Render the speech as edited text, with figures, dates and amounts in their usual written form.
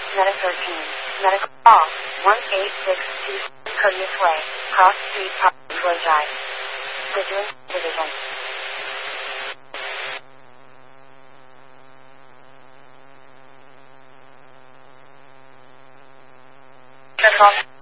Meta 13. Medical call. 18627 Courteous Way. Cross Street, Parkway Drive. Vigilant Division. Control.